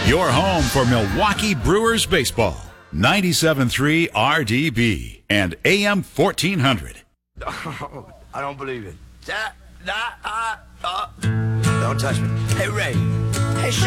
Your home for Milwaukee Brewers baseball. 97.3 RDB and AM 1400. I don't believe it. Don't touch me. Hey, Ray.